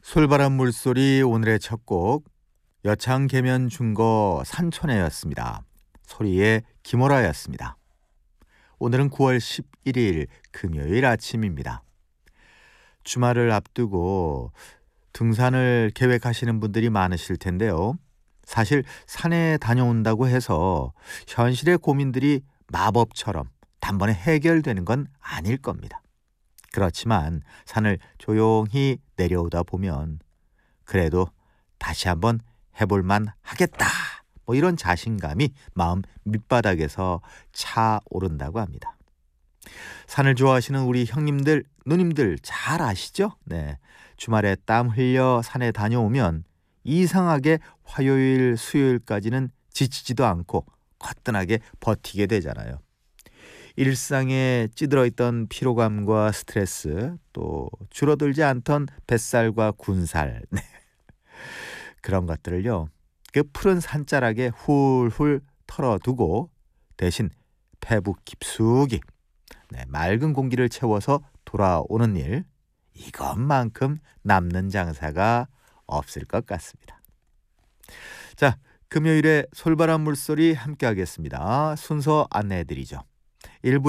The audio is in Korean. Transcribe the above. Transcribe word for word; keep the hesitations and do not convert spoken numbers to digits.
솔바람 물소리 오늘의 첫 곡 여창 계면 중거 산촌에였습니다. 소리의 김오라였습니다. 오늘은 구월 십일일 금요일 아침입니다. 주말을 앞두고 등산을 계획하시는 분들이 많으실 텐데요. 사실 산에 다녀온다고 해서 현실의 고민들이 마법처럼 단번에 해결되는 건 아닐 겁니다. 그렇지만 산을 조용히 내려오다 보면 그래도 다시 한번 해볼만 하겠다, 뭐 이런 자신감이 마음 밑바닥에서 차오른다고 합니다. 산을 좋아하시는 우리 형님들, 누님들 잘 아시죠? 네, 주말에 땀 흘려 산에 다녀오면 이상하게 화요일, 수요일까지는 지치지도 않고 거뜬하게 버티게 되잖아요. 일상에 찌들어있던 피로감과 스트레스, 또 줄어들지 않던 뱃살과 군살, 네. 그런 것들을요, 그 푸른 산자락에 훌훌 털어두고 대신 배북 깊숙이 네, 맑은 공기를 채워서 돌아오는 일, 이것만큼 남는 장사가 없을 것 같습니다. 자, 금요일에 솔바람 물소리 함께 하겠습니다. 순서 안내해드리죠. 일부